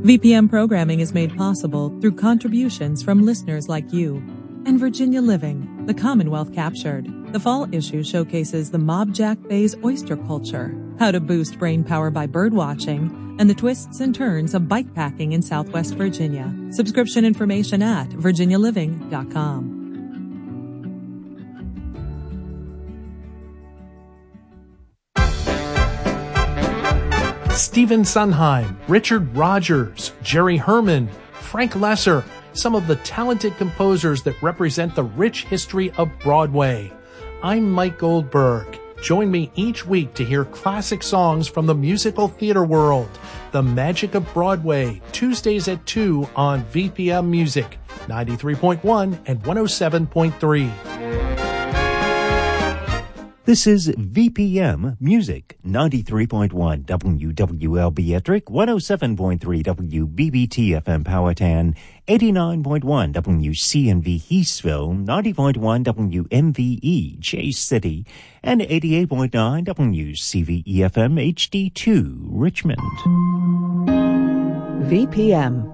VPM programming is made possible through contributions from listeners like you. And Virginia Living, the Commonwealth Captured. The fall issue showcases the Mob Jack Bay's oyster culture, how to boost brain power by birdwatching, and the twists and turns of bikepacking in Southwest Virginia. Subscription information at virginialiving.com. Stephen Sondheim, Richard Rodgers, Jerry Herman, Frank Lesser, some of the talented composers that represent the rich history of Broadway. I'm Mike Goldberg. Join me each week to hear classic songs from the musical theater world. The Magic of Broadway, Tuesdays at 2 on VPM Music, 93.1 and 107.3. This is VPM Music, 93.1 WWLB Ettrick, 107.3 WBBT FM Powhatan, 89.1 WCNV Heathsville, 90.1 WMVE Chase City, and 88.9 WCVE FM HD2 Richmond. VPM.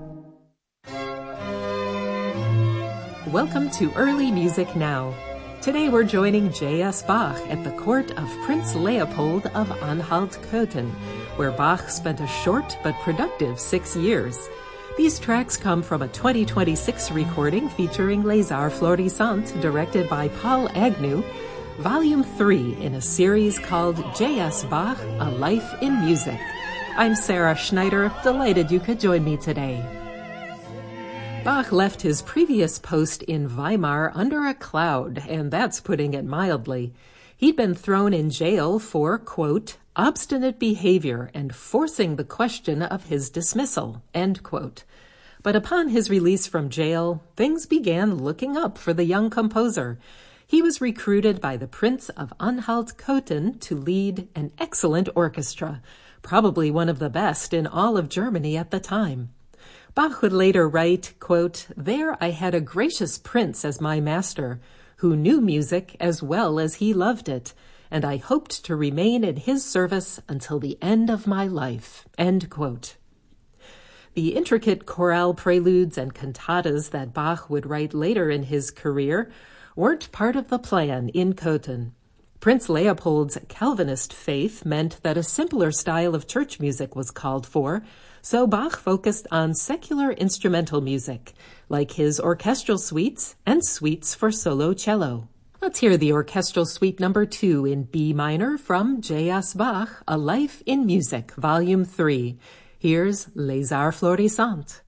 Welcome to Early Music Now. Today we're joining J.S. Bach at the court of Prince Leopold of Anhalt-Köthen, where Bach spent a short but productive 6 years. These tracks come from a 2026 recording featuring Les Arts Florissants, directed by Paul Agnew, Volume 3 in a series called J.S. Bach, A Life in Music. I'm Sarah Schneider, delighted you could join me today. Bach left his previous post in Weimar under a cloud, and that's putting it mildly. He'd been thrown in jail for, quote, obstinate behavior and forcing the question of his dismissal, end quote. But upon his release from jail, things began looking up for the young composer. He was recruited by the Prince of Anhalt-Köthen to lead an excellent orchestra, probably one of the best in all of Germany at the time. Bach would later write, quote, there I had a gracious prince as my master, who knew music as well as he loved it, and I hoped to remain in his service until the end of my life, end quote. The intricate chorale preludes and cantatas that Bach would write later in his career weren't part of the plan in Köthen. Prince Leopold's Calvinist faith meant that a simpler style of church music was called for, so Bach focused on secular instrumental music, like his orchestral suites and suites for solo cello. Let's hear the orchestral suite number 2 in B minor from J.S. Bach, A Life in Music, Volume 3. Here's Les Arts Florissants.